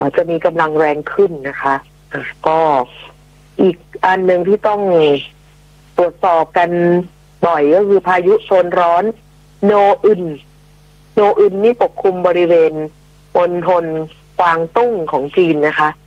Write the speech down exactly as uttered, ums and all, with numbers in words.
จะมีกำลังแรงขึ้นนะคะก็อีกอันหนึ่งที่ต้องตรวจสอบกันบ่อยก็คือพายุโซนร้อนโนอึนโนอึนนี่ปกคลุมบริเวณมณฑลกวางตุ้งของจีนนะคะ